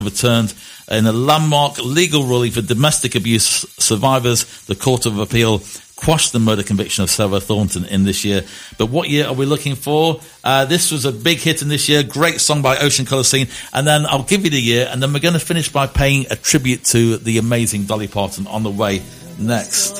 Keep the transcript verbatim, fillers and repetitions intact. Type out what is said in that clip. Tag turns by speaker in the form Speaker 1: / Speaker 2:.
Speaker 1: Overturned in a landmark legal ruling for domestic abuse survivors. The Court of Appeal quashed the murder conviction of Sarah Thornton in this year. But what year are we looking for? Uh, this was a big hit in this year. Great song by Ocean Colour Scene. And then I'll give you the year, and then we're going to finish by paying a tribute to the amazing Dolly Parton on the way next.